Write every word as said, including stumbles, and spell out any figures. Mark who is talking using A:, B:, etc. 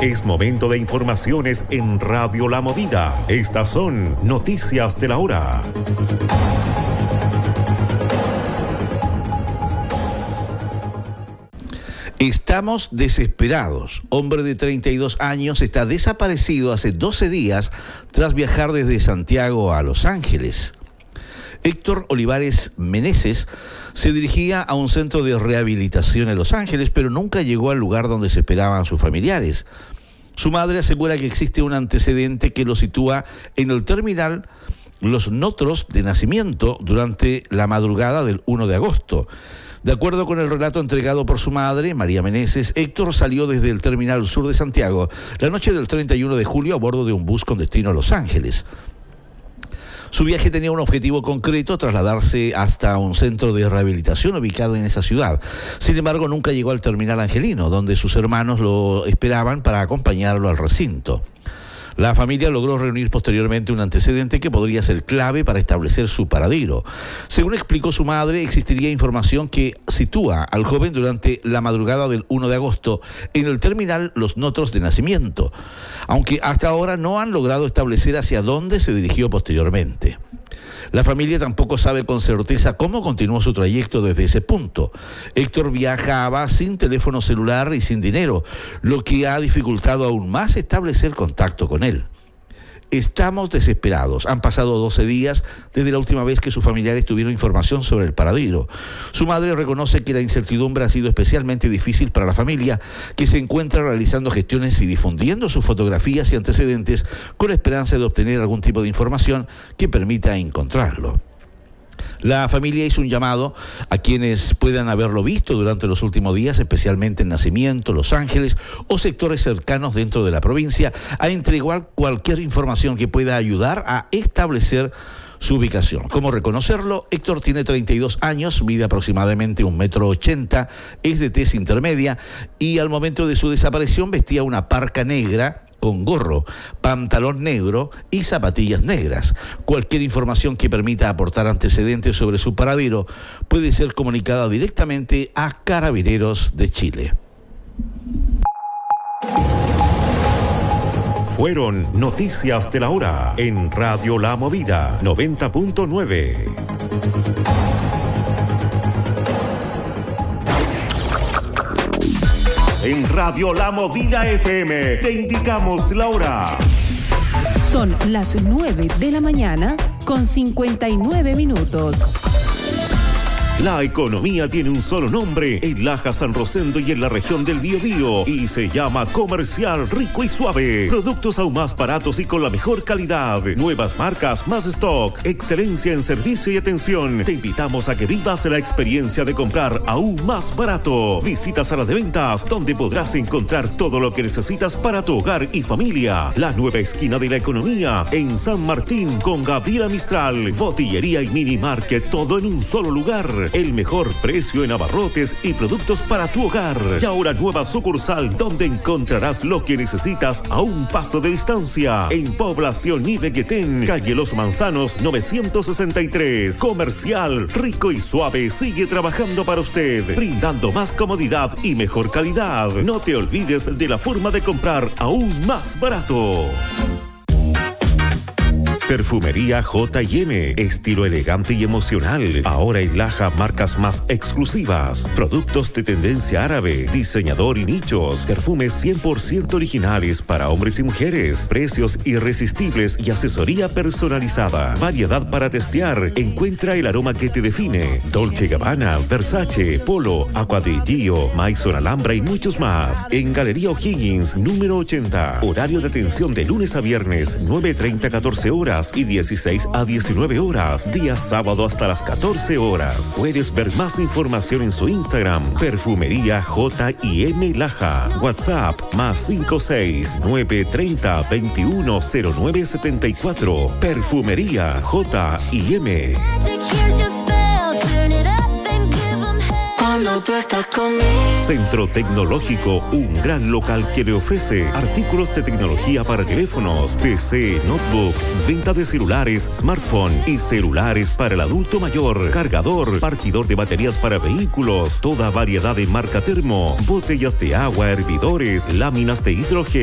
A: Es momento de informaciones en Radio La Movida. Estas son noticias de la hora.
B: Estamos desesperados. Hombre de treinta y dos años está desaparecido hace doce días tras viajar desde Santiago a Los Ángeles. Héctor Olivares Meneses se dirigía a un centro de rehabilitación en Los Ángeles, pero nunca llegó al lugar donde se esperaban sus familiares. Su madre asegura que existe un antecedente que lo sitúa en el terminal Los Notros de Nacimiento durante la madrugada del primero de agosto. De acuerdo con el relato entregado por su madre, María Meneses, Héctor salió desde el terminal sur de Santiago la noche del treinta y uno de julio a bordo de un bus con destino a Los Ángeles. Su viaje tenía un objetivo concreto, trasladarse hasta un centro de rehabilitación ubicado en esa ciudad. Sin embargo, nunca llegó al terminal angelino, donde sus hermanos lo esperaban para acompañarlo al recinto. La familia logró reunir posteriormente un antecedente que podría ser clave para establecer su paradero. Según explicó su madre, existiría información que sitúa al joven durante la madrugada del primero de agosto en el terminal Los Notros de Nacimiento, aunque hasta ahora no han logrado establecer hacia dónde se dirigió posteriormente. La familia tampoco sabe con certeza cómo continuó su trayecto desde ese punto. Héctor viajaba sin teléfono celular y sin dinero, lo que ha dificultado aún más establecer contacto con él. Estamos desesperados. Han pasado doce días desde la última vez que sus familiares tuvieron información sobre el paradero. Su madre reconoce que la incertidumbre ha sido especialmente difícil para la familia, que se encuentra realizando gestiones y difundiendo sus fotografías y antecedentes con la esperanza de obtener algún tipo de información que permita encontrarlo. La familia hizo un llamado a quienes puedan haberlo visto durante los últimos días, especialmente en Nacimiento, Los Ángeles o sectores cercanos dentro de la provincia, a entregar cualquier información que pueda ayudar a establecer su ubicación. ¿Cómo reconocerlo? Héctor tiene treinta y dos años, mide aproximadamente un metro ochenta, es de tez intermedia y al momento de su desaparición vestía una parca negra con gorro, pantalón negro y zapatillas negras. Cualquier información que permita aportar antecedentes sobre su paradero puede ser comunicada directamente a Carabineros de Chile.
A: Fueron noticias de la hora en Radio La Movida noventa punto nueve. En Radio La Movida F M te indicamos la hora.
C: Son las nueve de la mañana con cincuenta y nueve minutos.
A: La economía tiene un solo nombre en Laja, San Rosendo y en la región del Biobío y se llama Comercial Rico y Suave. Productos aún más baratos y con la mejor calidad. Nuevas marcas, más stock, excelencia en servicio y atención. Te invitamos a que vivas la experiencia de comprar aún más barato. Visita Sala de Ventas, donde podrás encontrar todo lo que necesitas para tu hogar y familia. La nueva esquina de la economía en San Martín con Gabriela Mistral. Botillería y mini market, todo en un solo lugar. El mejor precio en abarrotes y productos para tu hogar. Y ahora nueva sucursal donde encontrarás lo que necesitas a un paso de distancia. En Población Ibequetén, calle Los Manzanos novecientos sesenta y tres. Comercial Rico y Suave sigue trabajando para usted, brindando más comodidad y mejor calidad. No te olvides de la forma de comprar aún más barato. Perfumería J y M, estilo elegante y emocional. Ahora en Laja, marcas más exclusivas, productos de tendencia árabe, diseñador y nichos, perfumes cien por ciento originales para hombres y mujeres, precios irresistibles y asesoría personalizada. Variedad para testear. Encuentra el aroma que te define. Dolce Gabbana, Versace, Polo, Aqua di Gio, Maison Alhambra y muchos más. En Galería O'Higgins, número ochenta. Horario de atención de lunes a viernes, nueve treinta a catorce horas. Y dieciséis a diecinueve horas, día sábado hasta las catorce horas. Puedes ver más información en su Instagram, Perfumería J y M Laja. WhatsApp, más cinco seis nueve treinta veintiuno cero nueve setenta y cuatro. Perfumería J y M.
D: Cuando tú estás conmigo.
A: Centro Tecnológico, un gran local que le ofrece artículos de tecnología para teléfonos, P C, notebook, venta de celulares, smartphone y celulares para el adulto mayor, cargador, partidor de baterías para vehículos, toda variedad de marca termo, botellas de agua, hervidores, láminas de hidrógeno.